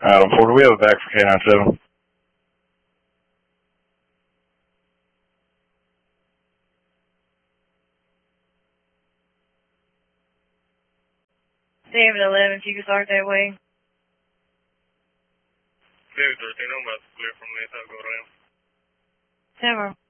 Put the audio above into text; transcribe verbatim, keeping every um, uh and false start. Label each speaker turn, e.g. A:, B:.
A: Adam four, do we have a back for K nine seven?
B: seven eleven, if you can start that way.
C: seven thirteen, I'm about to clear from this. I'll go around.
B: Seven.